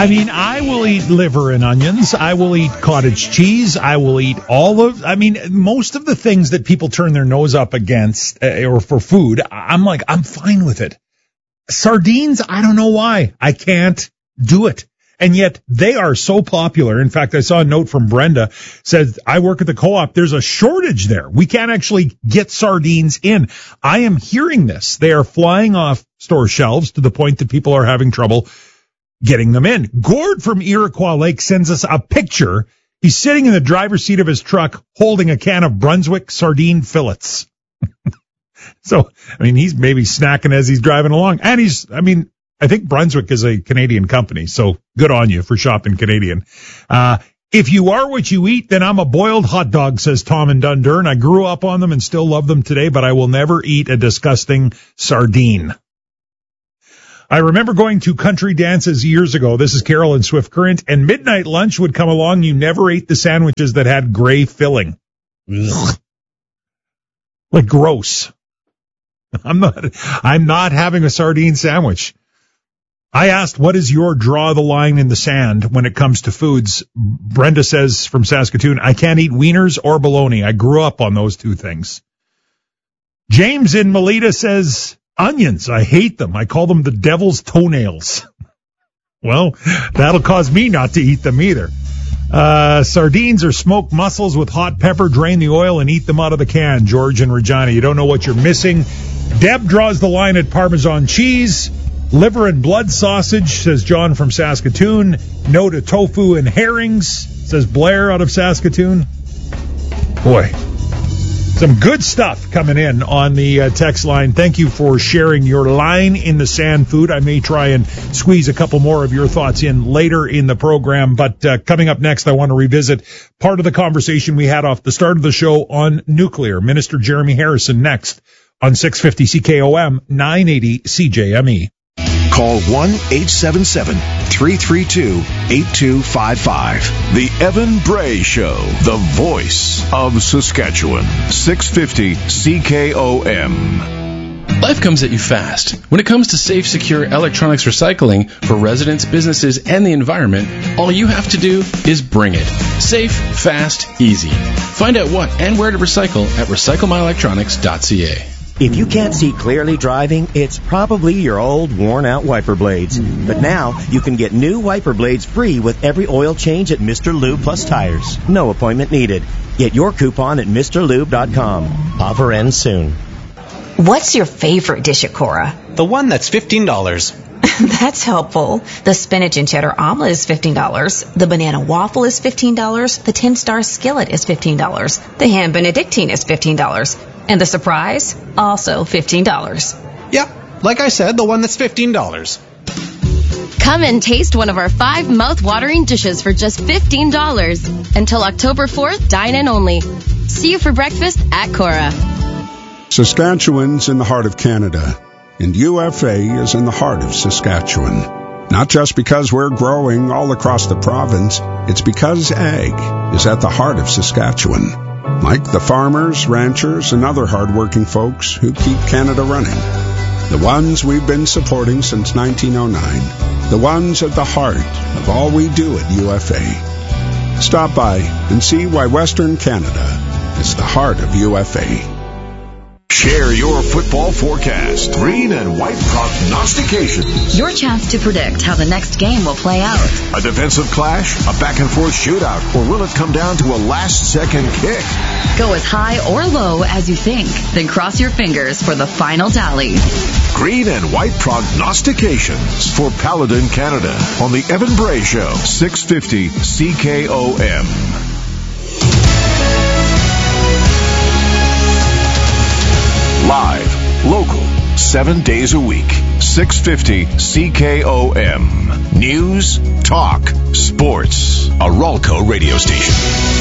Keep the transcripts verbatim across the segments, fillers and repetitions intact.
I mean, I will eat liver and onions. I will eat cottage cheese. I will eat all of, I mean, most of the things that people turn their nose up against uh, or for food, I'm like, I'm fine with it. Sardines, I don't know why. I can't do it. And yet they are so popular. In fact, I saw a note from Brenda says, I work at the co-op. There's a shortage there. We can't actually get sardines in. I am hearing this. They are flying off store shelves to the point that people are having trouble getting them in. Gord from Iroquois Lake sends us a picture. He's sitting in the driver's seat of his truck holding a can of Brunswick sardine fillets. So, I mean, he's maybe snacking as he's driving along. And he's, I mean, I think Brunswick is a Canadian company, so good on you for shopping Canadian. Uh, if you are what you eat, then I'm a boiled hot dog, says Tom in Dundurn. I grew up on them and still love them today, but I will never eat a disgusting sardine. I remember going to country dances years ago. This is Carol in Swift Current, and midnight lunch would come along. You never ate the sandwiches that had gray filling. Ugh. Like gross. I'm not, I'm not having a sardine sandwich. I asked, what is your draw the line in the sand when it comes to foods? Brenda says from Saskatoon, I can't eat wieners or bologna. I grew up on those two things. James in Melita says, onions. I hate them. I call them the devil's toenails. Well, that'll cause me not to eat them either. Uh, sardines are smoked mussels with hot pepper. Drain the oil and eat them out of the can. George and Regina, you don't know what you're missing. Deb draws the line at Parmesan cheese. Liver and blood sausage, says John from Saskatoon. No to tofu and herrings, says Blair out of Saskatoon. Boy, some good stuff coming in on the uh, text line. Thank you for sharing your line in the sand food. I may try and squeeze a couple more of your thoughts in later in the program. But uh, coming up next, I want to revisit part of the conversation we had off the start of the show on nuclear. Minister Jeremy Harrison next on six fifty C K O M, nine eighty C J M E. Call one eight seven seven, three three two, eight two five five. The Evan Bray Show, the voice of Saskatchewan. six fifty C K O M. Life comes at you fast. When it comes to safe, secure electronics recycling for residents, businesses, and the environment, all you have to do is bring it. Safe, fast, easy. Find out what and where to recycle at recycle my electronics dot c a. If you can't see clearly driving, it's probably your old, worn-out wiper blades. But now, you can get new wiper blades free with every oil change at Mister Lube Plus Tires. No appointment needed. Get your coupon at Mr Lube dot com. Offer ends soon. What's your favorite dish at Cora? The one that's fifteen dollars. That's helpful. The spinach and cheddar omelet is fifteen dollars. The banana waffle is fifteen dollars. The ten-star skillet is fifteen dollars. The ham benedictine is fifteen dollars. And the surprise, also fifteen dollars. Yep, like I said, the one that's fifteen dollars. Come and taste one of our five mouth-watering dishes for just fifteen dollars. Until October fourth, dine-in only. See you for breakfast at Cora. Saskatchewan's in the heart of Canada, and U F A is in the heart of Saskatchewan. Not just because we're growing all across the province, it's because ag is at the heart of Saskatchewan. Like the farmers, ranchers, and other hardworking folks who keep Canada running. The ones we've been supporting since nineteen oh nine. The ones at the heart of all we do at U F A. Stop by and see why Western Canada is the heart of U F A. Share your football forecast. Green and white prognostications. Your chance to predict how the next game will play out. A defensive clash, a back-and-forth shootout, or will it come down to a last-second kick? Go as high or low as you think, then cross your fingers for the final tally. Green and white prognostications for Paladin Canada on the Evan Bray Show, six fifty C K O M. Live, local, seven days a week. six fifty C K O M. News, talk, sports. A Ralco radio station.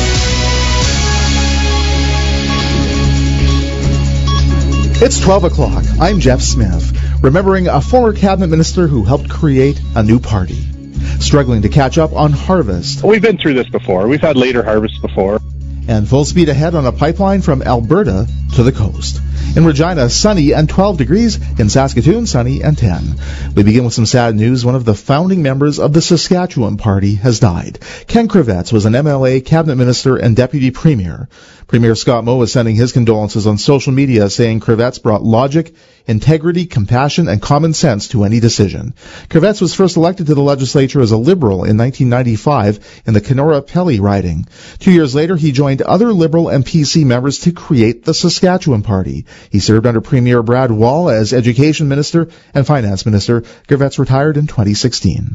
It's twelve o'clock. I'm Jeff Smith, remembering a former cabinet minister who helped create a new party. Struggling to catch up on harvest. We've been through this before. We've had later harvests before. And full speed ahead on a pipeline from Alberta to the coast. In Regina, sunny and twelve degrees. In Saskatoon, sunny and ten. We begin with some sad news. One of the founding members of the Saskatchewan Party has died. Ken Kravets was an M L A, cabinet minister, and deputy premier. Premier Scott Moe is sending his condolences on social media, saying Kravets brought logic, integrity, compassion, and common sense to any decision. Kravets was first elected to the legislature as a Liberal in nineteen ninety-five in the Kenora-Pelly riding. Two years later, he joined other Liberal and P C members to create the Saskatchewan Party. He served under Premier Brad Wall as Education Minister and Finance Minister. Kravets retired in twenty sixteen.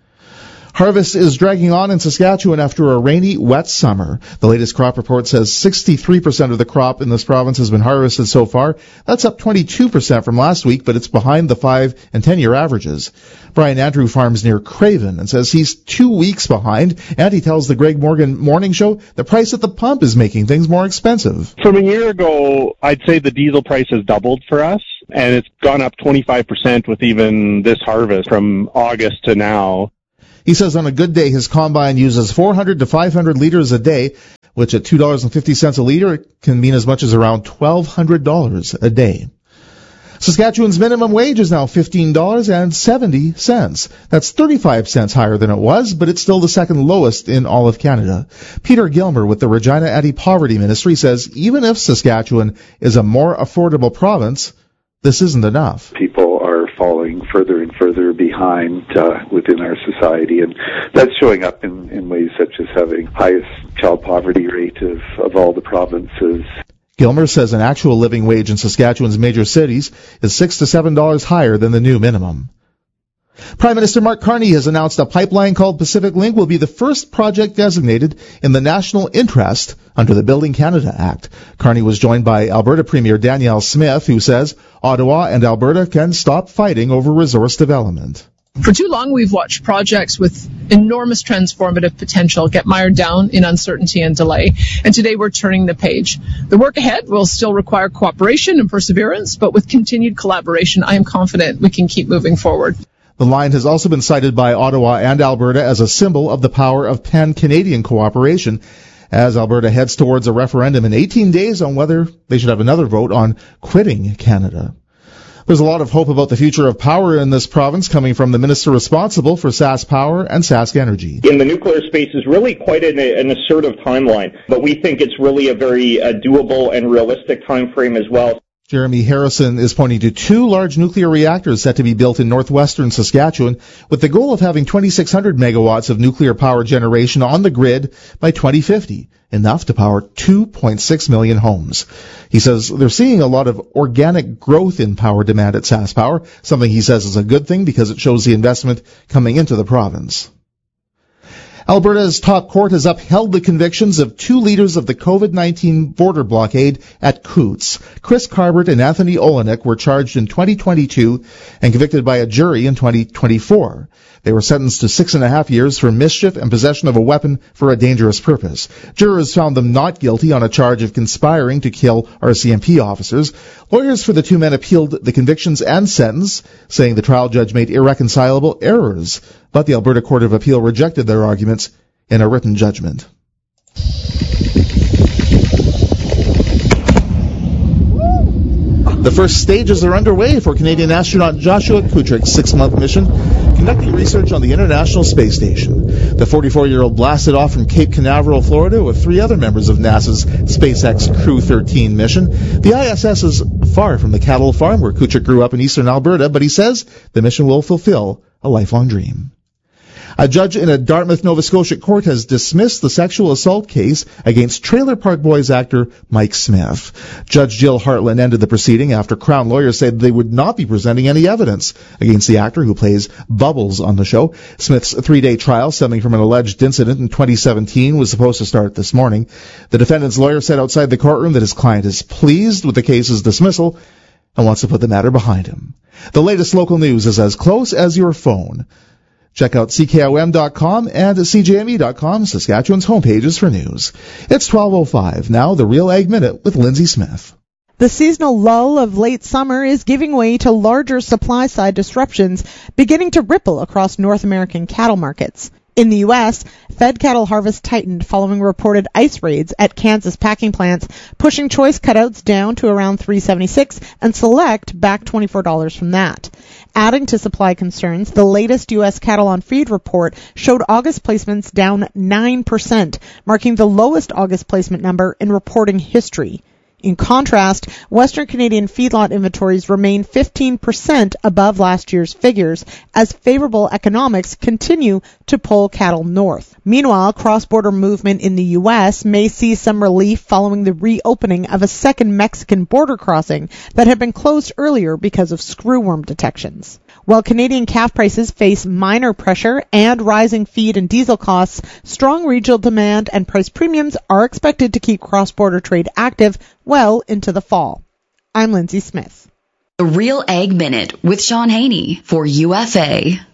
Harvest is dragging on in Saskatchewan after a rainy, wet summer. The latest crop report says sixty-three percent of the crop in this province has been harvested so far. That's up twenty-two percent from last week, but it's behind the five and ten year averages. Brian Andrew farms near Craven and says he's two weeks behind, and he tells the Greg Morgan Morning Show the price at the pump is making things more expensive. From a year ago, I'd say the diesel price has doubled for us, and it's gone up twenty-five percent with even this harvest from August to now. He says on a good day, his combine uses four hundred to five hundred liters a day, which at two dollars and fifty cents a liter can mean as much as around twelve hundred dollars a day. Saskatchewan's minimum wage is now fifteen dollars and seventy cents. That's thirty-five cents higher than it was, but it's still the second lowest in all of Canada. Peter Gilmer with the Regina Anti-Poverty Ministry says even if Saskatchewan is a more affordable province, this isn't enough. People are falling further and further behind uh, within our society, and that's showing up in, in ways such as having highest child poverty rate of, of all the provinces. Gilmer says an actual living wage in Saskatchewan's major cities is six to seven dollars higher than the new minimum. Prime Minister Mark Carney has announced a pipeline called Pacific Link will be the first project designated in the national interest under the Building Canada Act. Carney was joined by Alberta Premier Danielle Smith, who says Ottawa and Alberta can stop fighting over resource development. For too long, we've watched projects with enormous transformative potential get mired down in uncertainty and delay, and today we're turning the page. The work ahead will still require cooperation and perseverance, but with continued collaboration, I am confident we can keep moving forward. The line has also been cited by Ottawa and Alberta as a symbol of the power of pan-Canadian cooperation as Alberta heads towards a referendum in eighteen days on whether they should have another vote on quitting Canada. There's a lot of hope about the future of power in this province coming from the minister responsible for Sask Power and Sask Energy. In the nuclear space is really quite an, an assertive timeline, but we think it's really a very uh, doable and realistic time frame as well. Jeremy Harrison is pointing to two large nuclear reactors set to be built in northwestern Saskatchewan with the goal of having twenty-six hundred megawatts of nuclear power generation on the grid by twenty fifty, enough to power two point six million homes. He says they're seeing a lot of organic growth in power demand at Sask Power, something he says is a good thing because it shows the investment coming into the province. Alberta's top court has upheld the convictions of two leaders of the COVID nineteen border blockade at Coutts. Chris Carbert and Anthony Olenek were charged in twenty twenty-two and convicted by a jury in twenty twenty-four. They were sentenced to six and a half years for mischief and possession of a weapon for a dangerous purpose. Jurors found them not guilty on a charge of conspiring to kill R C M P officers. Lawyers for the two men appealed the convictions and sentence, saying the trial judge made irreconcilable errors. But the Alberta Court of Appeal rejected their arguments in a written judgment. The first stages are underway for Canadian astronaut Joshua Kutrick's six-month mission, conducting research on the International Space Station. The forty-four-year-old blasted off from Cape Canaveral, Florida, with three other members of NASA's SpaceX Crew thirteen mission. The I S S is far from the cattle farm where Kutrick grew up in eastern Alberta, but he says the mission will fulfill a lifelong dream. A judge in a Dartmouth, Nova Scotia court has dismissed the sexual assault case against Trailer Park Boys actor Mike Smith. Judge Jill Hartland ended the proceeding after Crown lawyers said they would not be presenting any evidence against the actor who plays Bubbles on the show. Smith's three-day trial stemming from an alleged incident in twenty seventeen was supposed to start this morning. The defendant's lawyer said outside the courtroom that his client is pleased with the case's dismissal and wants to put the matter behind him. The latest local news is as close as your phone. Check out C K O M dot com and C J M E dot com, Saskatchewan's homepages for news. It's twelve oh five. Now, the Real Ag Minute with Lindsay Smith. The seasonal lull of late summer is giving way to larger supply-side disruptions beginning to ripple across North American cattle markets. In the U S, fed cattle harvest tightened following reported ice raids at Kansas packing plants, pushing choice cutouts down to around three seventy-six and select back twenty-four dollars from that. Adding to supply concerns, the latest U S cattle on feed report showed August placements down nine percent, marking the lowest August placement number in reporting history. In contrast, Western Canadian feedlot inventories remain fifteen percent above last year's figures as favorable economics continue to pull cattle north. Meanwhile, cross-border movement in the U S may see some relief following the reopening of a second Mexican border crossing that had been closed earlier because of screwworm detections. While Canadian calf prices face minor pressure and rising feed and diesel costs, strong regional demand and price premiums are expected to keep cross-border trade active well into the fall. I'm Lindsay Smith. The Real Ag Minute with Sean Haney for U F A.